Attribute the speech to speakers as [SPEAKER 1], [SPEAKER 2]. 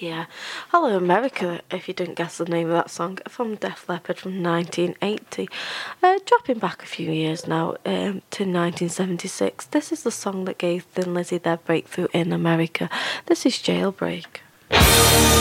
[SPEAKER 1] Yeah. Hello America, if you didn't guess the name of that song, from Def Leppard from 1980. Dropping back a few years now to 1976. This is the song that gave Thin Lizzy their breakthrough in America. This is Jailbreak.